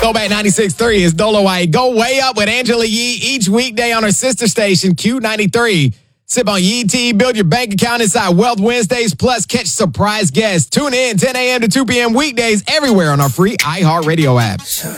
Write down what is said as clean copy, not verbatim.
Throwback 96.3 is Dolomite. Go way up with Angela Yee each weekday on her sister station, Q93. Sip on Yee tea, build your bank account inside Wealth Wednesdays, plus catch surprise guests. Tune in 10 a.m. to 2 p.m. weekdays everywhere on our free iHeartRadio app.